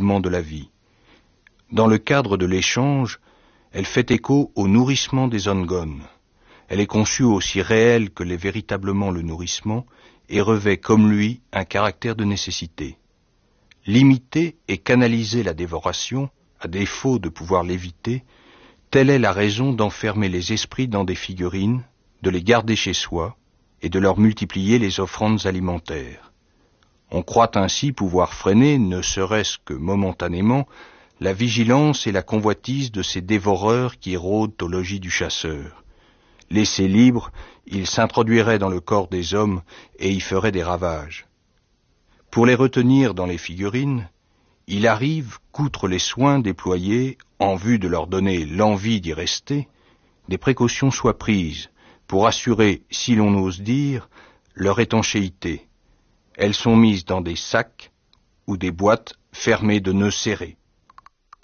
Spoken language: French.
fondements de la vie. Dans le cadre de l'échange, elle fait écho au nourrissement des ongones. Elle est conçue aussi réelle que l'est véritablement le nourrissement et revêt comme lui un caractère de nécessité. Limiter et canaliser la dévoration, à défaut de pouvoir l'éviter, telle est la raison d'enfermer les esprits dans des figurines, de les garder chez soi et de leur multiplier les offrandes alimentaires. On croit ainsi pouvoir freiner, ne serait-ce que momentanément, la vigilance et la convoitise de ces dévoreurs qui rôdent au logis du chasseur. Laissés libres, ils s'introduiraient dans le corps des hommes et y feraient des ravages. Pour les retenir dans les figurines, il arrive qu'outre les soins déployés en vue de leur donner l'envie d'y rester, des précautions soient prises pour assurer, si l'on ose dire, leur étanchéité. Elles sont mises dans des sacs ou des boîtes fermées de nœuds serrés.